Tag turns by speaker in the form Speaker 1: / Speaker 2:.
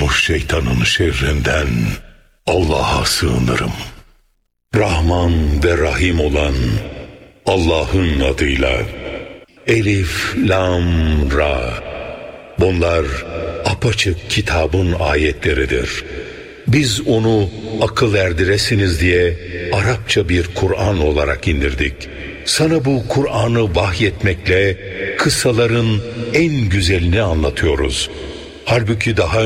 Speaker 1: uydurmuş şeytanın şerrinden Allah'a sığınırım. Rahman ve Rahim olan Allah'ın adıyla. Elif, Lam, Ra. Bunlar apaçık kitabın ayetleridir. Biz onu akıl erdiresiniz diye Arapça bir Kur'an olarak indirdik. Sana bu Kur'an'ı vahyetmekle kıssaların en güzelini anlatıyoruz. Halbuki daha